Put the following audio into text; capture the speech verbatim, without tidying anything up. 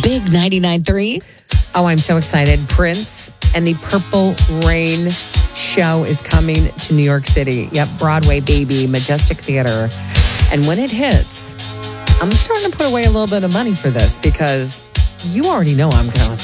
Big ninety-nine point three. Oh, I'm so excited. Prince and the Purple Rain show is coming to New York City. Yep, Broadway, baby, Majestic Theater. And when it hits, I'm starting to put away a little bit of money for this because you already know I'm going to